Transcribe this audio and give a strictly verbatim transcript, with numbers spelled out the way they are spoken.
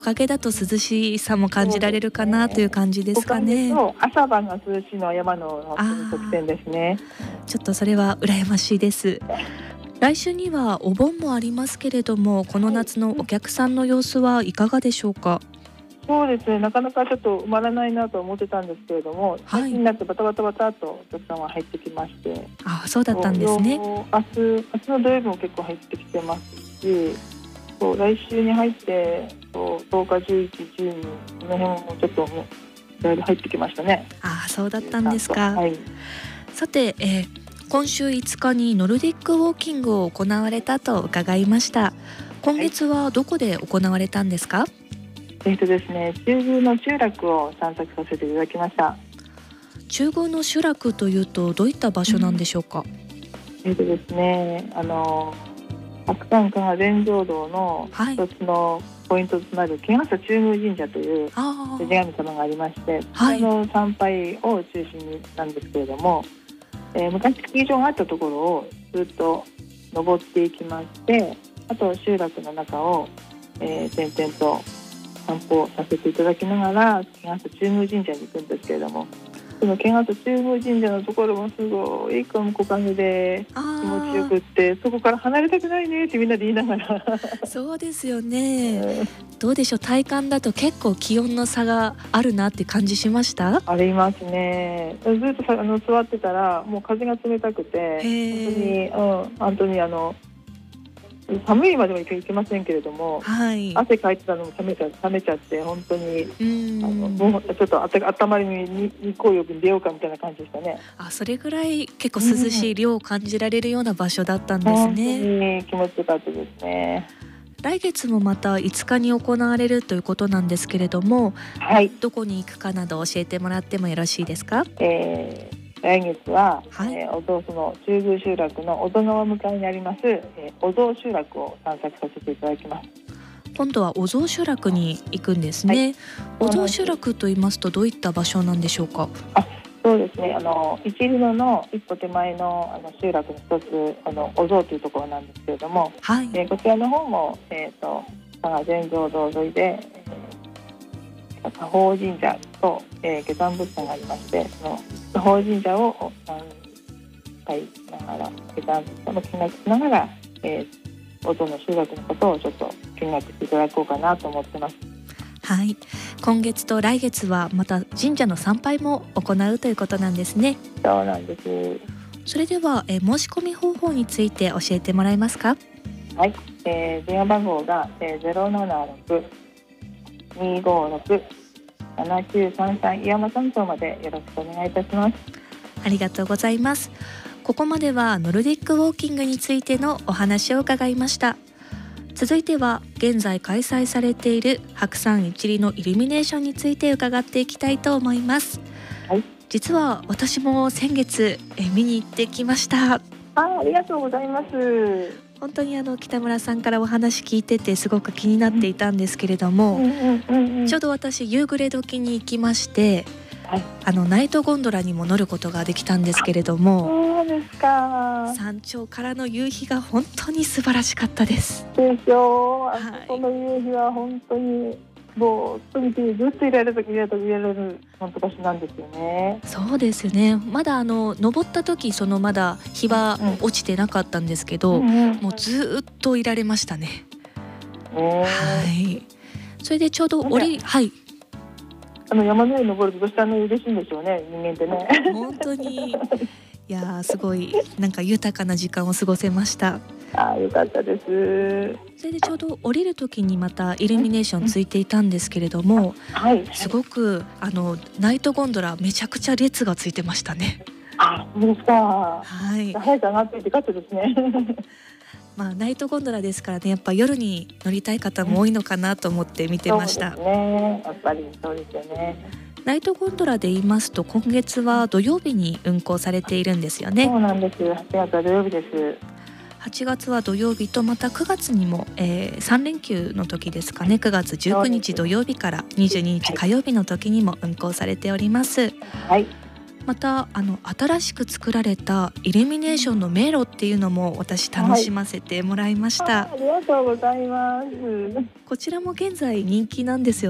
おかげだと涼しさも感じられるかなという感じですかね。 そう朝晩が涼しいのは山の特典ですね。 ちょっとそれは羨ましいです。来週にはお盆もありますけれども、この夏のお客さんの様子はいかがでしょうか。 そうですね、なかなかちょっと埋まらないなと思ってたんですけれども、最近になってバタバタバタとお客さんは入ってきまして、 ああ、そうだったんですね。 明日、明日の土曜日も結構入ってきてますし、そう来週に入ってそうとおか、じゅういち、じゅうに、この辺もちょっともうだいぶ入ってきましたね。 ああ、そうだったんですか。 はい、 さて、えー、今週いつかにノルディックウォーキングを行われたと伺いました。今月はどこで行われたんですか。はい、 えっとですね、中宮の集落を散策させていただきました。 中宮の集落というとどういった場所なんでしょうか。 うん、えっとですね、あの白山加賀全浄土の一つのポイントとなる木笠中宮神社という氏神様がありまして、 はい、 その参拝を中心になんですけれども、えー、昔スキー場があったところをずっと登っていきまして、あと集落の中を、えー、点々と散歩させていただきながら木笠中宮神社に行くんですけれども、その木笠中宮神社のところもすごい木陰で気持ちよくって、そこから離れたくないねってみんなで言いながらそうですよね、どうでしょう、体感だと結構気温の差があるなって感じしました？ ありますね。ずっとあの座ってたらもう風が冷たくて、本当に、うん、本当にあの寒いまでもいけませんけれども、はい、汗かいてたのも冷めちゃ冷めちゃって本当にあのもうちょっとあた温まりに日光浴に出ようかみたいな感じでしたね。 あ、それぐらい結構涼しい涼を感じられるような場所だったんですね。 本当に気持ちよかったですね。 来月もまたいつかに行われるということなんですけれども、はい、どこに行くかなど教えてもらってもよろしいですか？ えー来月は、はい、えー、おぞその中宮集落の小戸川向かいにあります、えー、小蔵集落を散策させていただきます。 今度は小蔵集落に行くんですね。はい、小蔵集落と言いますとどういった場所なんでしょうか？ あ、そうですね、あの一里野の一歩手前の、あの集落の一つ、あの小蔵というところなんですけれども、はい、えー、こちらの方も、えー、と加賀全浄土沿いで、えー、加宝神社と、えー、下山仏さんがありまして、その加宝神社を参拝しながら、下山仏さんも見学しながら、えー、小蔵の集落のことをちょっと見学していただこうかなと思ってます。 はい、今月と来月はまた神社の参拝も行うということなんですね。 そうなんです。 それでは、え申し込み方法について教えてもらえますか？ はい、えー、電話番号が、えー、ゼロななろく にごろく ななきゅうさんさん 岩間山荘までよろしくお願いいたします。 ありがとうございます。ここまではノルディックウォーキングについてのお話を伺いました。続いては現在開催されている白山一里のイルミネーションについて伺っていきたいと思います。はい、実は私も先月え見に行ってきました。 あ、ありがとうございます。 本当にあの北村さんからお話聞いててすごく気になっていたんですけれども、ちょうど私夕暮れ時に行きまして、はい、あのナイトゴンドラにも乗ることができたんですけれども、 そうですか。 山頂からの夕日が本当に素晴らしかったです。 でしょう。あそこの夕日は本当にぼーっと見てずっといられるときいられる本当場所なんですよね。 そうですね。まだあの登った時そのまだ日は落ちてなかったんですけど、うんうん、もうずっといられましたね。はい。それでちょうど降り、はい。 あの山の上に登るとどうしてあの嬉しいんでしょうね、人間ってね。 本当に。いやすごいなんか豊かな時間を過ごせました。 あ、よかったです。 それでちょうど降りる時にまたイルミネーションついていたんですけれども、はい、すごくあのナイトゴンドラめちゃくちゃ列がついてましたね。 あ、そうですか。 はい。 早く上がっていてかつですね。 まあナイトゴンドラですからね、やっぱ夜に乗りたい方も多いのかなと思って見てました。 そうですね。やっぱりそうですよね。 ナイトゴンドラで言いますと今月は土曜日に運行されているんですよね。 そうなんです。はちがつは土曜日です。 はちがつは土曜日とまたくがつにも、えー、さん連休の時ですかね、くがつじゅうくにち土曜日からにじゅうににち火曜日の時にも運行されております。はい。 またあの新しく作られたイルミネーションの迷路っていうのも私楽しませてもらいました。 はい、あ、ありがとうございます。 こちらも現在人気なんですよ